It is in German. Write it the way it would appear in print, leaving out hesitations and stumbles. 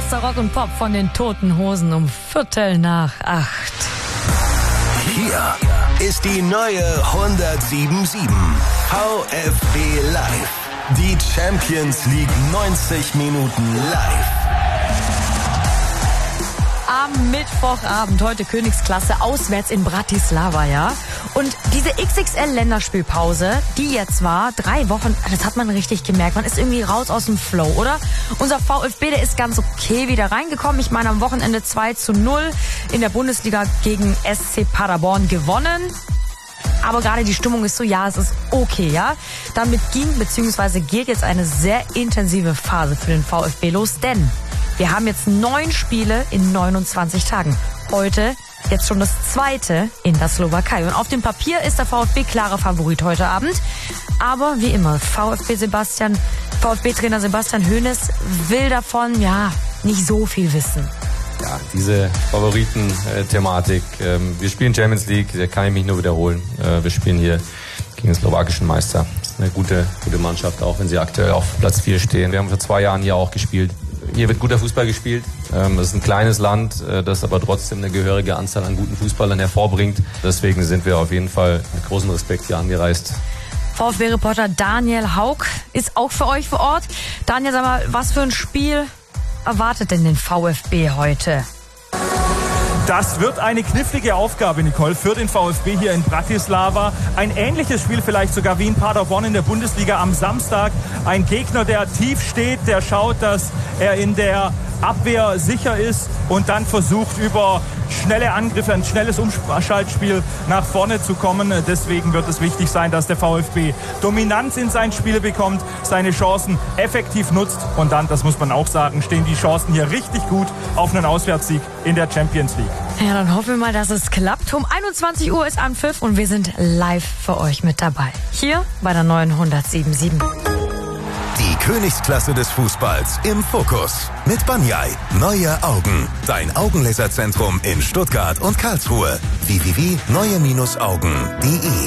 Bester Rock und Pop von den Toten Hosen um 7:45. Hier ist die neue 107.7 VfB Live. Die Champions League 90 Minuten live. Am Mittwochabend, heute Königsklasse, auswärts in Bratislava, ja. Und diese XXL-Länderspielpause, die jetzt war, 3 Wochen, das hat man richtig gemerkt. Man ist irgendwie raus aus dem Flow, oder? Unser VfB, der ist ganz okay wieder reingekommen. Ich meine, am Wochenende 2:0 in der Bundesliga gegen SC Paderborn gewonnen. Aber gerade die Stimmung ist so, ja, es ist okay, ja. Damit ging bzw. geht jetzt eine sehr intensive Phase für den VfB los, denn wir haben jetzt 9 Spiele in 29 Tagen. Heute jetzt schon das 2. in der Slowakei. Und auf dem Papier ist der VfB klarer Favorit heute Abend. Aber wie immer, VfB-Trainer Sebastian Hoeneß will davon, ja, nicht so viel wissen. Ja, diese Favoriten-Thematik. Wir spielen Champions League, da kann ich mich nur wiederholen. Wir spielen hier gegen den slowakischen Meister. Das ist eine gute Mannschaft, auch wenn sie aktuell auf Platz 4 stehen. Wir haben vor 2 Jahren hier auch gespielt. Hier wird guter Fußball gespielt. Es ist ein kleines Land, das aber trotzdem eine gehörige Anzahl an guten Fußballern hervorbringt. Deswegen sind wir auf jeden Fall mit großem Respekt hier angereist. VfB-Reporter Daniel Haug ist auch für euch vor Ort. Daniel, sag mal, was für ein Spiel erwartet denn den VfB heute? Das wird eine knifflige Aufgabe, Nicole, für den VfB hier in Bratislava. Ein ähnliches Spiel vielleicht sogar wie in Paderborn in der Bundesliga am Samstag. Ein Gegner, der tief steht, der schaut, dass er in der Abwehr sicher ist und dann versucht, über schnelle Angriffe, ein schnelles Umschaltspiel nach vorne zu kommen. Deswegen wird es wichtig sein, dass der VfB Dominanz in sein Spiel bekommt, seine Chancen effektiv nutzt. Und dann, das muss man auch sagen, stehen die Chancen hier richtig gut auf einen Auswärtssieg in der Champions League. Ja, dann hoffen wir mal, dass es klappt. Um 21 Uhr ist Anpfiff und wir sind live für euch mit dabei. Hier bei der neuen 107.7. Die Königsklasse des Fußballs im Fokus. Mit Banyai. Neue Augen. Dein Augenlaserzentrum in Stuttgart und Karlsruhe. www.neue-augen.de